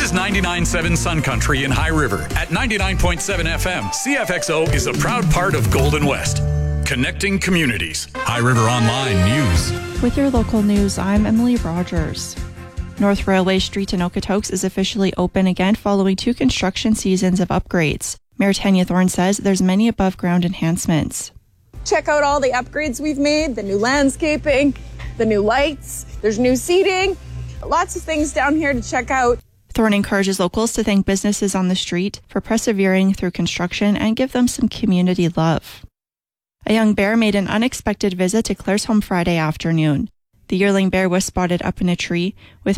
is 99.7 Sun Country in High River. At 99.7 FM, CFXO is a proud part of Golden West. Connecting communities. High River Online News. With your local news, I'm Emily Rogers. North Railway Street in Okotoks is officially open again following 2 construction seasons of upgrades. Mayor Tanya Thorne says there's many above-ground enhancements. Check out all the upgrades we've made, the new landscaping, the new lights, there's new seating, lots of things down here to check out. Thorne encourages locals to thank businesses on the street for persevering through construction and give them some community love. A young bear made an unexpected visit to Claire's home Friday afternoon. The yearling bear was spotted up in a tree with